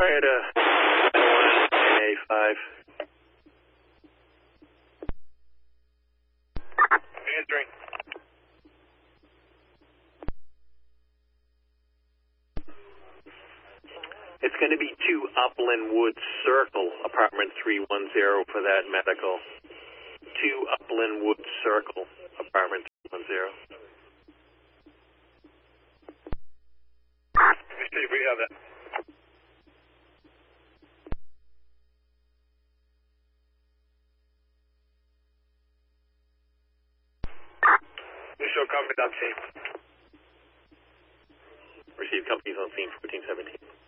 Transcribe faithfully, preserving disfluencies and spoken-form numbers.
Alright, uh, A five. Answering. It's going to be two Upland Woods Circle, apartment three one zero for that medical. Two Upland Woods Circle, apartment three one zero. Let me see if we have that. We show company on scene. Receive companies on scene fourteen seventeen.